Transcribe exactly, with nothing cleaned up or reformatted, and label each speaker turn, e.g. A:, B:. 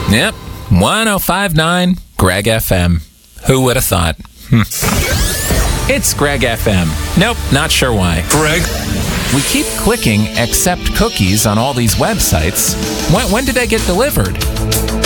A: Yep, one oh five point nine Greg F M. Who would have thought? Hmm. It's Greg F M. Nope, not sure why.
B: Greg.
A: We keep clicking accept cookies on all these websites. When, when did they get delivered?